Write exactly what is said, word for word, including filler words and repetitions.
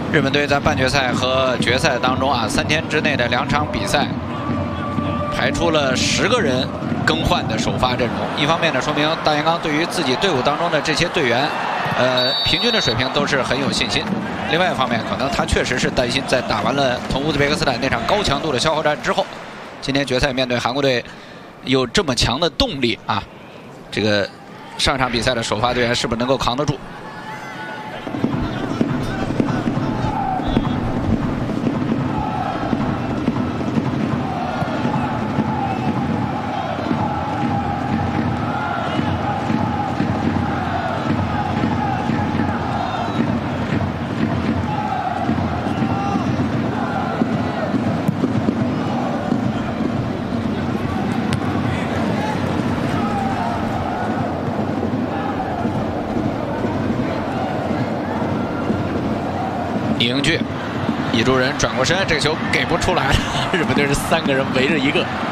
日本队在半决赛和决赛当中啊，三天之内的两场比赛，排出了十个人更换的首发阵容。一方面呢，说明大岩刚对于自己队伍当中的这些队员，呃，平均的水平都是很有信心。另外一方面，可能他确实是担心，在打完了同乌兹别克斯坦那场高强度的消耗战之后，今天决赛面对韩国队有这么强的动力啊，这个上场比赛的首发队员是不是能够扛得住？英俊，一助人转过身，这个球给不出来了。日本队是三个人围着一个。